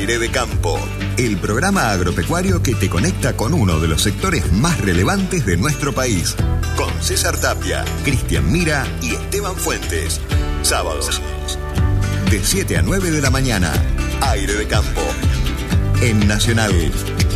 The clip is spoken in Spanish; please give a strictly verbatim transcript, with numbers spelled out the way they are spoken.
Aire de Campo, el programa agropecuario que te conecta con uno de los sectores más relevantes de nuestro país. Con César Tapia, Cristian Mira y Esteban Fuentes. Sábados, de siete a nueve de la mañana. Aire de Campo, en Nacional.